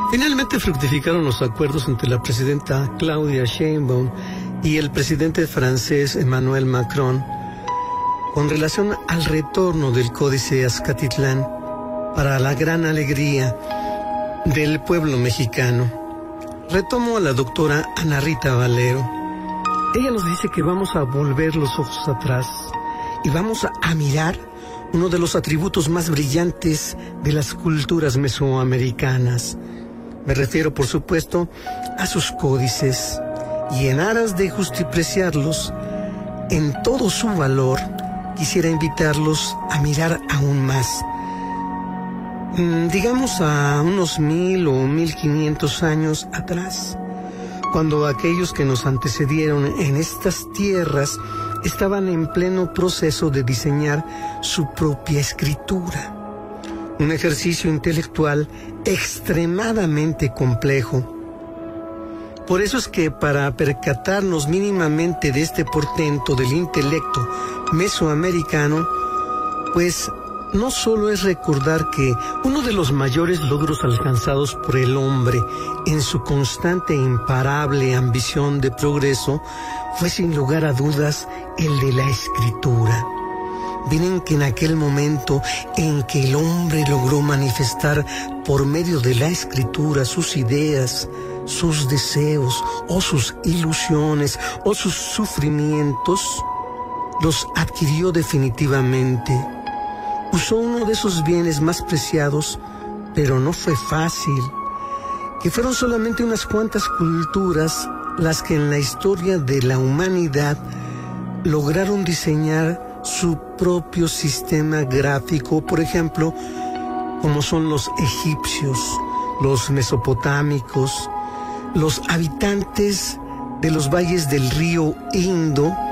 Finalmente fructificaron los acuerdos entre la presidenta Claudia Sheinbaum y el presidente francés Emmanuel Macron con relación al retorno del Códice Azcatitlán para la gran alegría del pueblo mexicano. Retomo a la doctora Ana Rita Valero. Ella nos dice que vamos a volver los ojos atrás y vamos a mirar uno de los atributos más brillantes de las culturas mesoamericanas. Me refiero, por supuesto, a sus códices, y en aras de justipreciarlos en todo su valor, quisiera invitarlos a mirar aún más. Digamos a unos 1000 o 1500 años atrás, cuando aquellos que nos antecedieron en estas tierras estaban en pleno proceso de diseñar su propia escritura. Un ejercicio intelectual extremadamente complejo. Por eso es que para percatarnos mínimamente de este portento del intelecto mesoamericano, pues no solo es recordar que uno de los mayores logros alcanzados por el hombre en su constante e imparable ambición de progreso fue sin lugar a dudas el de la escritura. Miren que en aquel momento en que el hombre logró manifestar por medio de la escritura sus ideas, sus deseos o sus ilusiones o sus sufrimientos, los adquirió definitivamente. Usó uno de esos bienes más preciados, pero no fue fácil, que fueron solamente unas cuantas culturas las que en la historia de la humanidad lograron diseñar su propio sistema gráfico, por ejemplo, como son los egipcios, los mesopotámicos, los habitantes de los valles del río Indo,